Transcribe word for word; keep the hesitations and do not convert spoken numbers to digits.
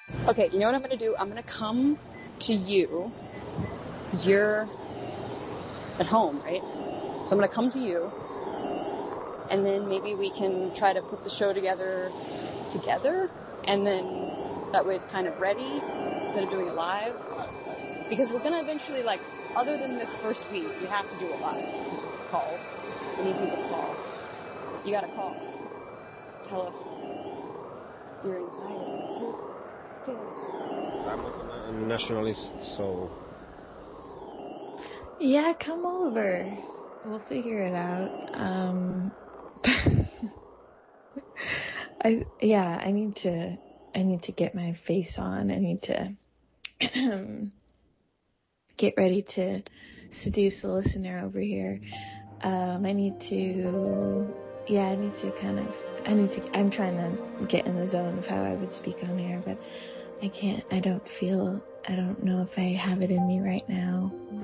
Okay, you know what I'm going to do? I'm going to come to you, because you're at home, right? So I'm going to come to you, and then maybe we can try to put the show together together, and then that way it's kind of ready, instead of doing it live. Because we're going to eventually, like, other than this first week, we have to do it live, because it's calls. We need people to call. You got to call. Tell us your anxieties, your feelings. I'm not a nationalist, so... Yeah, come over. We'll figure it out. Um, I yeah, I need to. I need to get my face on. I need to get ready to seduce the listener over here. Um, I need to. Yeah, I need to kind of. I need to. I'm trying to get in the zone of how I would speak on air, but I can't. I don't feel. I don't know if I have it in me right now.